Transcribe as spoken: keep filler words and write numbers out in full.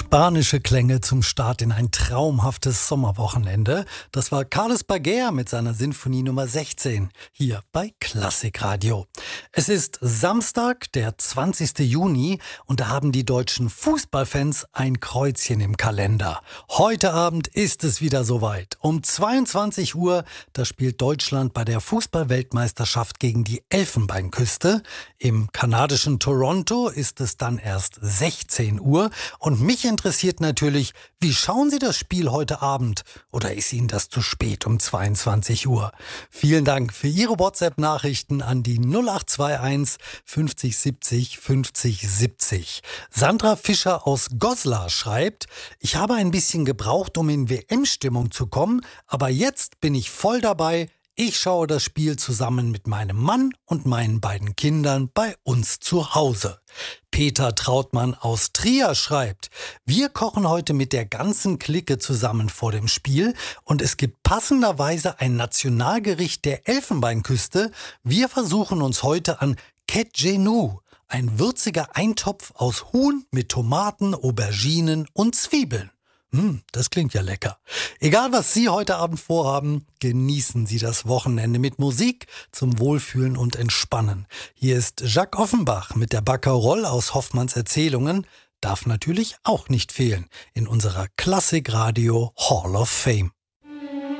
Spanische Klänge zum Start in ein traumhaftes Sommerwochenende. Das war Carlos Baguer mit seiner Sinfonie Nummer sechzehn, hier bei Klassikradio. Es ist Samstag, der zwanzigste Juni, und da haben die deutschen Fußballfans ein Kreuzchen im Kalender. Heute Abend ist es wieder soweit. Um zweiundzwanzig Uhr, da spielt Deutschland bei der Fußball-Weltmeisterschaft gegen die Elfenbeinküste. Im kanadischen Toronto ist es dann erst sechzehn Uhr. Und mich interessiert natürlich, wie schauen Sie das Spiel heute Abend? Oder ist Ihnen das zu spät um zweiundzwanzig Uhr? Vielen Dank für Ihre WhatsApp-Nachrichten an die null acht zwei eins fünfzig siebzig fünfzig siebzig. Sandra Fischer aus Goslar schreibt: Ich habe ein bisschen gebraucht, um in W M-Stimmung zu kommen, aber jetzt bin ich voll dabei. Ich schaue das Spiel zusammen mit meinem Mann und meinen beiden Kindern bei uns zu Hause. Peter Trautmann aus Trier schreibt: Wir kochen heute mit der ganzen Clique zusammen vor dem Spiel und es gibt passenderweise ein Nationalgericht der Elfenbeinküste. Wir versuchen uns heute an Ketgenu, ein würziger Eintopf aus Huhn mit Tomaten, Auberginen und Zwiebeln. Hm, das klingt ja lecker. Egal, was Sie heute Abend vorhaben, genießen Sie das Wochenende mit Musik zum Wohlfühlen und Entspannen. Hier ist Jacques Offenbach mit der Barcarolle aus Hoffmanns Erzählungen. Darf natürlich auch nicht fehlen in unserer Klassikradio Hall of Fame.